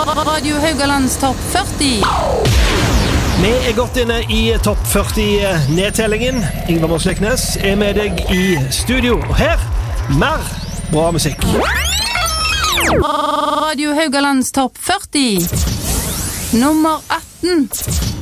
Radio Haugalands topp 40. Vi godt inne i topp 40-nedtellingen. Ingvar Mosleknes med deg i studio. Og her, mer bra musikk. Radio Haugalands topp 40. Nummer 18.